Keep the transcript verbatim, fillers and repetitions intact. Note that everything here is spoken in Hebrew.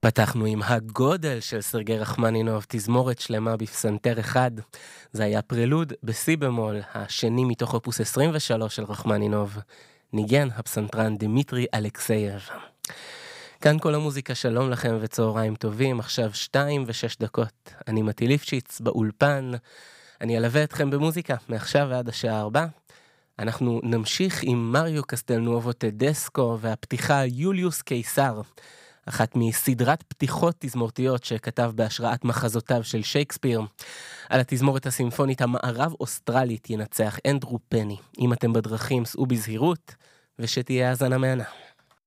פתחנו עם הגודל של סרגי רחמנינוב, תזמורת שלמה בפסנתר אחד. זה היה פרלוד בסי במול, השני מתוך אופוס עשרים ושלוש של רחמנינוב. ניגן הפסנתרן דמיטרי אלכסייב. כאן כל המוזיקה, שלום לכם וצהריים טובים, עכשיו שתיים ושש דקות. אני מתי ליפשיץ באולפן, אני אלווה אתכם במוזיקה מעכשיו ועד השעה ארבע. אנחנו נמשיך עם מריו קסטלנואבו טדסקו והפתיחה יוליוס קיסר, אחת מסדרת פתיחות תזמורתיות שכתב בהשראת מחזותיו של שייקספיר. על התזמורת הסימפונית המערב אוסטרלית ינצח אנדרו פני. אם אתם בדרכים, סעו בזהירות ושתהיה האזנה מהנה.